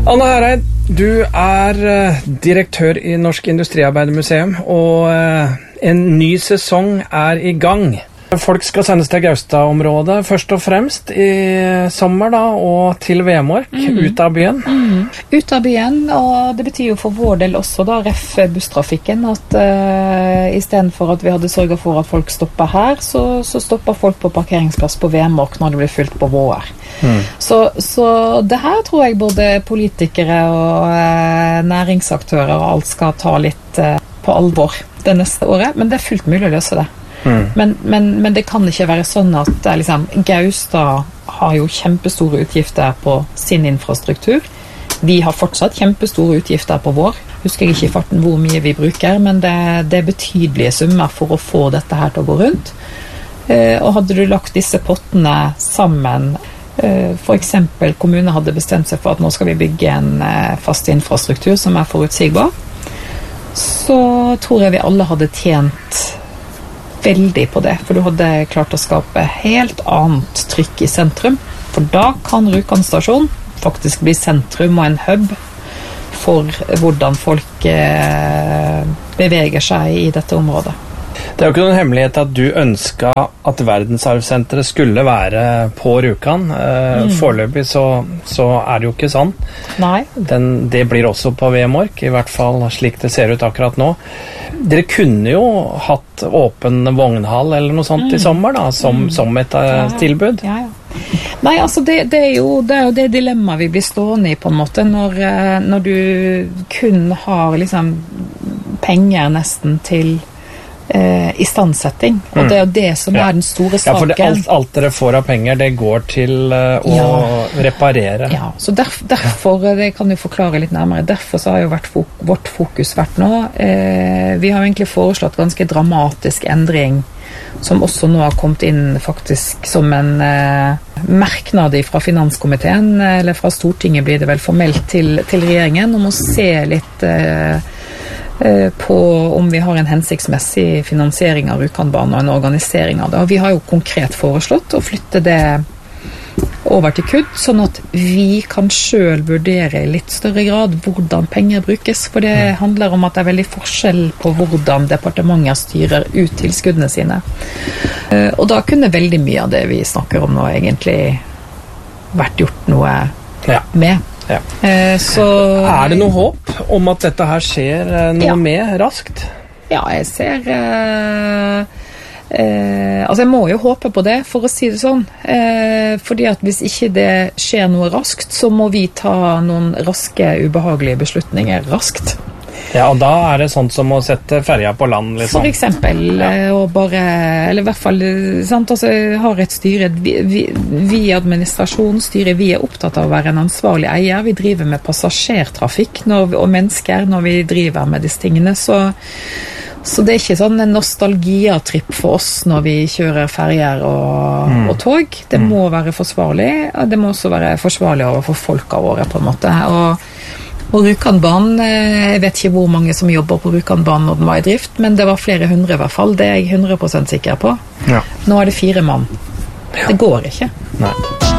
Anna Hereid, du direktør i Norsk Industriarbeidermuseum, og en ny sesong i gang. Folk skal sendes til Gaustad-området først og fremst i sommer da, og til Vemork, ut av byen. Ut av byen, og det betyr jo for vår del også da, ref busstrafikken, at i stedet for at vi hadde sørget for at folk stopper her, så stopper folk på parkeringsplass på Vemork når det blir fylt på vår. Så det her tror jeg både politikere og næringsaktører og alt skal ta litt på alvor det neste året, men det fullt mulig å løse det. Men det kan ikke være sånn at liksom, Gaustad har jo kjempestore utgifter på sin infrastruktur. Vi har fortsatt kjempestore utgifter på vår. Husker jeg ikke i farten hvor mye vi bruker, men det er betydelige summer for å få dette her til å gå rundt. Og hadde du lagt disse pottene sammen, for eksempel kommunen hadde bestemt seg for at nå skal vi bygge en fast infrastruktur som forutsigbar, så tror jeg vi alle hadde tjent veldig på det, for du hadde klart å skape helt annet trykk i sentrum, for da kan Rjukan stasjon faktisk bli sentrum og en hub for hvordan folk beveger seg i dette området. Det jo ikke noen hemmelighet at du ønsket at verdensarvsenteret skulle være på Rjukan. Foreløpig så det jo ikke sånn. Nei. Det blir også på Vemork, i hvert fall slik det ser ut akkurat nå. Dere kunne jo hatt åpen vognhall eller noe sånt i sommer da, som et tilbud. Ja. Nei, altså det jo det dilemmaet vi blir stående i på en måte, når du kun har liksom penger nesten til istandsetting, og det jo det som den store saken. Ja, for alt dere får av penger, det går til å reparere. Ja, så derfor, det kan du forklare litt nærmere, derfor så har jo vårt fokus vært nå. Vi har jo egentlig foreslått ganske dramatisk endring, som også nå har kommet inn faktisk som en merknad fra finanskomiteen, eller fra Stortinget blir det vel formelt til regjeringen, om å se litt på om vi har en hensiktsmessig finansiering av Rjukanbanen og en organisering av det. Og vi har jo konkret foreslått å flytte det over til KUD, sånn at vi kan selv vurdere i litt større grad hvordan penger brukes, for det handler om at det veldig forskjell på hvordan departementer styrer ut tilskuddene sine. Og da kunne veldig mye av det vi snakker om nå egentlig vært gjort noe med. Ja. Så det noe håp om at dette her skjer noe med raskt? Ja, jeg ser altså jeg må jo håpe på det, for å si det sånn, fordi at hvis ikke det skjer noe raskt, så må vi ta noen raske, ubehagelige beslutninger raskt. Ja, og da det sånt som å sette ferja på land, liksom. For eksempel, og bare, eller i hvert fall, sant, altså, har et styre, vi administrasjonsstyret, vi opptatt av å være en ansvarlig eier, vi driver med passasjertrafikk og mennesker når vi driver med disse tingene, så det ikke sånn en nostalgiatripp for oss når vi kjører ferjer og tog. Det må være forsvarlig, og det må også være forsvarlig overfor folka våre på en måte, og Rjukanbanen, jeg vet ikke hvor mange som jobber på Rjukanbanen når den var i drift, men det var flere hundre i hvert fall, det jeg 100% sikker på. Nå det 4 mann. Det går ikke. Nei.